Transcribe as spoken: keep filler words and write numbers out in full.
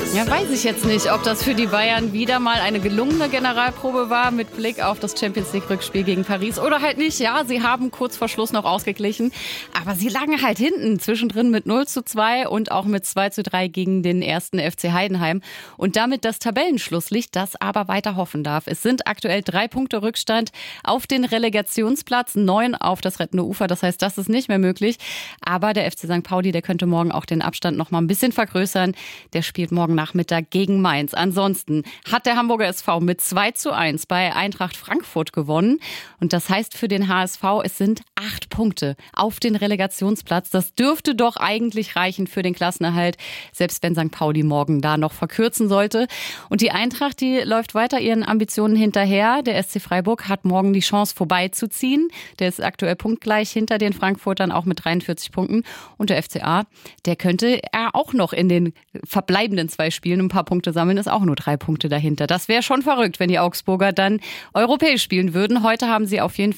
Ja, weiß ich jetzt nicht, ob das für die Bayern wieder mal eine gelungene Generalprobe war mit Blick auf das Champions-League-Rückspiel gegen Paris oder halt nicht. Ja, sie haben kurz vor Schluss noch ausgeglichen, aber sie lagen halt hinten, zwischendrin mit null zu zwei und auch mit zwei zu drei gegen den ersten F C Heidenheim. Und damit das Tabellenschlusslicht, das aber weiter hoffen darf. Es sind aktuell drei Punkte Rückstand auf den Relegationsplatz, neun auf das rettende Ufer. Das heißt, das ist nicht mehr möglich. Aber der F C Sankt Pauli, der könnte morgen auch den Abstand noch mal ein bisschen vergrößern. Der spielt morgen Nachmittag gegen Mainz. Ansonsten hat der Hamburger S V mit zwei zu eins bei Eintracht Frankfurt gewonnen. Und das heißt für den H S V, es sind acht Punkte auf den Relegationsplatz. Das dürfte doch eigentlich reichen für den Klassenerhalt, selbst wenn Sankt Pauli morgen da noch verkürzen sollte. Und die Eintracht, die läuft weiter ihren Ambitionen hinterher. Der S C Freiburg hat morgen die Chance vorbeizuziehen. Der ist aktuell punktgleich hinter den Frankfurtern, auch mit dreiundvierzig Punkten. Und der F C A, der könnte er auch noch in den verbleibenden zwei Spielen ein paar Punkte sammeln, ist auch nur drei Punkte dahinter. Das wäre schon verrückt, wenn die Augsburger dann europäisch spielen würden. Heute haben sie auf jeden Fall